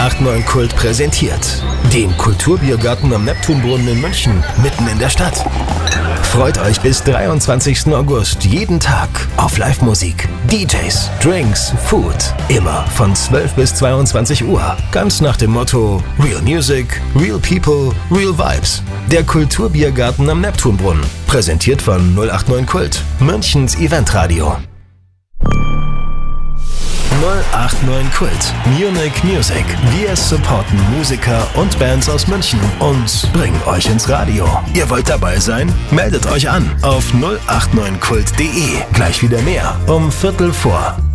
089 Kult präsentiert den Kulturbiergarten am Neptunbrunnen in München, mitten in der Stadt. Freut euch bis 23. August jeden Tag auf Live-Musik, DJs, Drinks, Food. Immer von 12 bis 22 Uhr. Ganz nach dem Motto Real Music, Real People, Real Vibes. Der Kulturbiergarten am Neptunbrunnen. Präsentiert von 089 Kult, Münchens Eventradio. 089 Kult, Munich Music. Wir supporten Musiker und Bands aus München und bringen euch ins Radio. Ihr wollt dabei sein? Meldet euch an auf 089kult.de. Gleich wieder mehr um 3:15.